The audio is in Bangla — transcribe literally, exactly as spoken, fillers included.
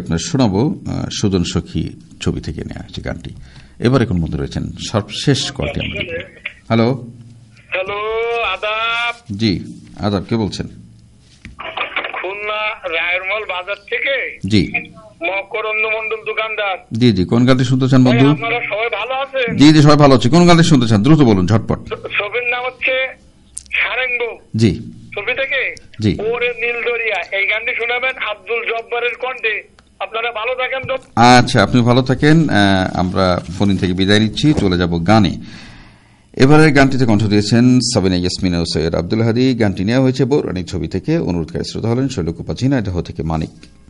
আপনার শোনাবো সুজন সখী ছবি থেকে নেওয়া হয়েছে গানটি। এবার এখন মধ্যে রয়েছেন সর্বশেষ কলটি। হ্যালো হ্যালো, আদাব। জি আদাব, কে বলছেন? খুলনা রায়েরমল বাজার থেকে জি মকরন্দ মন্ডল দোকানদার। জি জি কোন গানটি শুনতে চান বন্ধু? আপনারা সবাই ভালো আছেন? জি জি সবাই ভালো আছে। কোন গানটি শুনতে চান দ্রুত বলুন, ঝটপট। ছবির নাম হচ্ছে সারেঙ্গ। জি ছবি থেকে জি ওরে নীল দরিয়া, এই গানটি শোনাবেন আব্দুল জব্বারের কণ্ঠে। আপনারা ভালো থাকেন তো? আচ্ছা, আপনি ভালো থাকেন। আমরা ফোন থেকে বিদায় নিচ্ছি, চলে যাব গানে। এবারে গানটিতে কণ্ঠ দিয়েছেন সাবিনা ইয়াসমিন ও সৈয়দ আব্দুল হাদী। গানটি নেওয়া হয়েছে বৌরানী ছবি থেকে। অনুরোধকারী শ্রোতা হলেন শৈলকুপা ঝিনাইদহ থেকে মানিক।